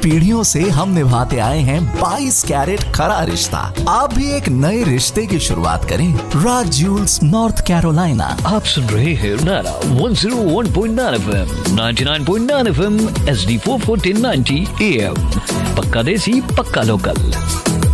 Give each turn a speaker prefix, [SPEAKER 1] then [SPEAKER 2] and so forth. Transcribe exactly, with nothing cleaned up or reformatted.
[SPEAKER 1] पीढ़ियों से हम निभाते आए हैं बाईस कैरेट खरा रिश्ता। आप भी एक नए रिश्ते की शुरुआत करें। राज ज्यूल्स, नॉर्थ कैरोलिना।
[SPEAKER 2] आप सुन रहे हैं नारा one zero one point nine FM, ninety nine point nine FM, H D four fourteen ninety am. पक्का देसी, पक्का लोकल।